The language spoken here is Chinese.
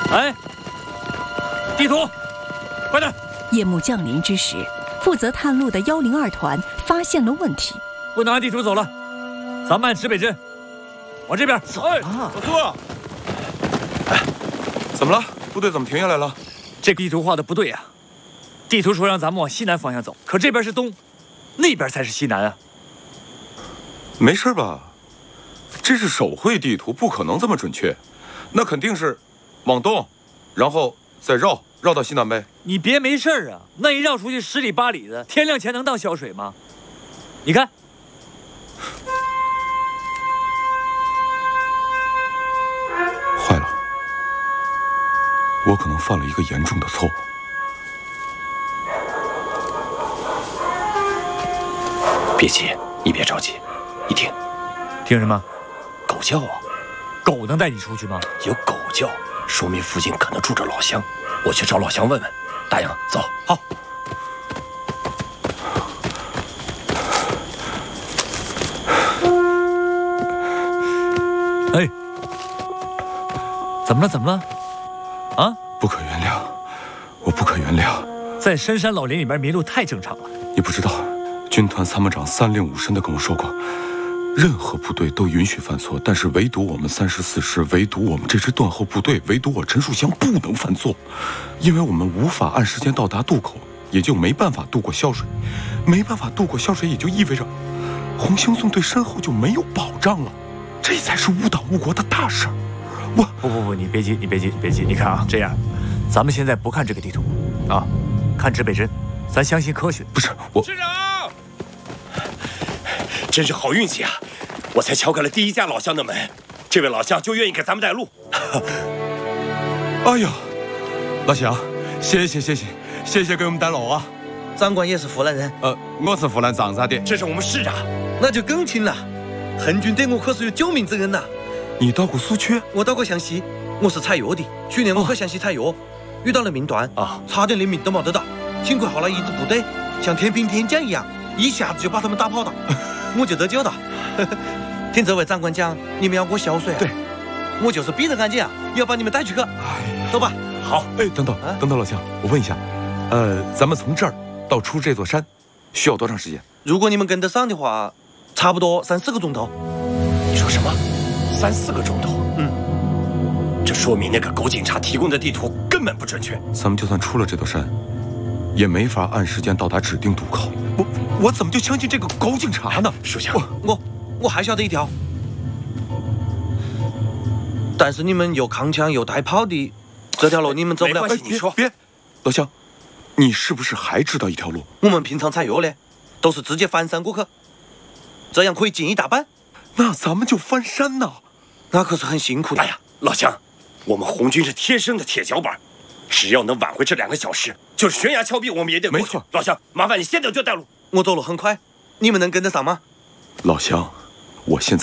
哎，地图，快点！ 夜幕降临之时，负责探路的102团发现了问题， 不能按地图走了，咱们按指北针，往这边走。哎， 老苏，哎，怎么了？部队怎么停下来了？ 这个地图画的不对呀，地图说让咱们往西南方向走，可这边是东，那边才是西南啊。 没事吧？这是手绘地图，不可能这么准确，那肯定是往东，然后再绕到西南呗。 你别没事啊，那一绕出去10里8里的，天亮前能当小水吗？你看， 坏了，我可能犯了一个严重的错误。 别急，你别着急，你听， 听什么？ 狗叫啊！ 狗能带你出去吗？ 有狗叫，说明附近可能住着老乡。我去找老乡问问。大洋，走。 好。哎，怎么了？怎么了？啊！ 不可原谅，我不可原谅。 在深山老林里面迷路太正常了。 你不知道，军团参谋长3令5申的跟我说过，任何部队都允许犯错，但是唯独我们34师，唯独我们这支断后部队，唯独我陈树湘不能犯错，因为我们无法按时间到达渡口，也就没办法渡过潇水，没办法渡过潇水，也就意味着红星纵队身后就没有保障了，这才是误党误国的大事儿。 不，你别急，你别急，你别急。你看啊，这样，咱们现在不看这个地图，啊，看指北针，咱相信科学。 不是我， 师长，真是好运气啊！我才敲开了第一家老乡的门，这位老乡就愿意给咱们带路。 哎呀，老乡，谢谢给我们带路啊！ 长官也是湖南人， 我是湖南长沙的。 这是我们师长， 那就更亲了。恨军对我可是有救命之恩呐。 你到过苏区？ 我到过湘西，我是采药的。去年我去湘西采药，遇到了命端啊，差点连命都没得到。幸亏后来一支部队像天兵天将一样，一下子就把他们打跑了，我就得救了。听这位长官讲，你们要过潇水啊？ 对， 我就是逼着干劲啊，要把你们带去。走吧。 好。哎，等等，老乡，我问一下，咱们从这儿到出这座山，需要多长时间？ 如果你们跟得上的话，差不多3、4个钟头。 你说什么？3、4个钟头？这说明那个狗警察提供的地图根本不准确。 咱们就算出了这座山，也没法按时间到达指定渡口。我怎么就相信这个狗警察呢？ 属下， 我还晓得一条，但是你们有扛枪有带炮的，这条路你们走不了。 没关系，你说。 别，老乡，你是不是还知道一条路？ 我们平常采药呢，都是直接翻山过去，这样可以近一大半。 那咱们就翻山呐， 那可是很辛苦的。 哎呀，老乡，我们红军是天生的铁脚板，只要能挽回这2个小时，就是悬崖峭壁我们也得过去。 没错， 老乡，麻烦你现在就带路。 我走路很快，你们能跟得上吗？ 老乡，我现在